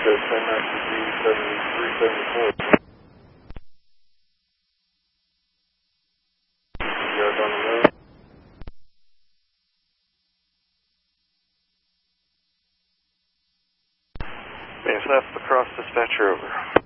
G7374. You guys on the move? Base left across dispatcher over.